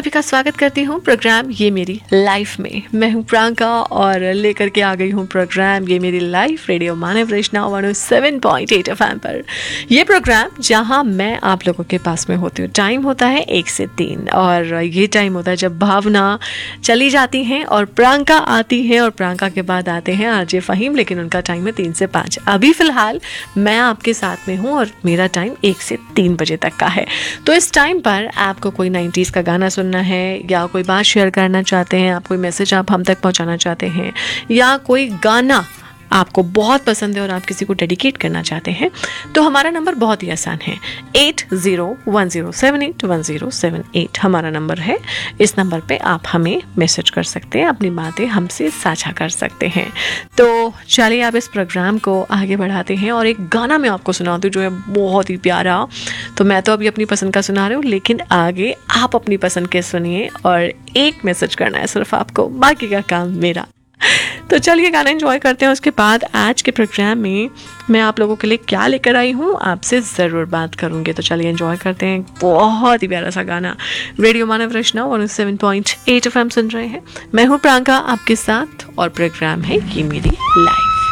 सभी का स्वागत करती हूँ प्रोग्राम ये मेरी लाइफ में। मैं हूँ प्रियंका और लेकर के आ गई हूँ प्रोग्राम ये मेरी लाइफ रेडियो मानव रचना 107.8 FM पर। ये प्रोग्राम जहाँ मैं आप लोगों के पास में होती हूँ। टाइम होता है 1 से 3 और ये टाइम होता है जब भावना चली जाती हैं और प्रियंका आती है और प्रियंका के बाद आते हैं आरजे फहीम, लेकिन उनका टाइम है 3 से 5। अभी फ़िलहाल मैं आपके साथ में हूँ और मेरा टाइम 1 से 3 बजे तक का है। तो इस टाइम पर आपको कोई 90s का गाना सुनना है या कोई बात शेयर करना चाहते हैं, आप कोई मैसेज आप हम तक पहुंचाना चाहते हैं या कोई गाना आपको बहुत पसंद है और आप किसी को डेडिकेट करना चाहते हैं, तो हमारा नंबर बहुत ही आसान है 8010781078 हमारा नंबर है। इस नंबर पे आप हमें मैसेज कर सकते हैं, अपनी बातें हमसे साझा कर सकते हैं। तो चलिए आप इस प्रोग्राम को आगे बढ़ाते हैं और एक गाना मैं आपको सुनाती हूँ जो है बहुत ही प्यारा। तो मैं तो अभी अपनी पसंद का सुना रही हूँ, लेकिन आगे आप अपनी पसंद के सुनिए और एक मैसेज करना है सिर्फ आपको, बाकी का काम मेरा। तो चलिए गाना एंजॉय करते हैं। उसके बाद आज के प्रोग्राम में मैं आप लोगों के लिए क्या लेकर आई हूँ आपसे ज़रूर बात करूँगी। तो चलिए एंजॉय करते हैं। बहुत ही प्यारा सा गाना रेडियो मानव रचना 107.8 FM सुन रहे हैं। मैं हूँ प्रियंका आपके साथ और प्रोग्राम है ये मेरी लाइफ।